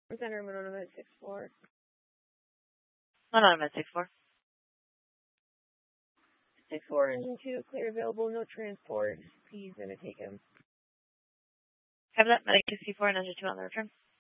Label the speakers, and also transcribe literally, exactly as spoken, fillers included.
Speaker 1: Center Monona at six four.
Speaker 2: Monona at six four.
Speaker 1: six four, engine two, clear available, no transport. Please gonna take him.
Speaker 2: Have that medic C four and engine two on the return.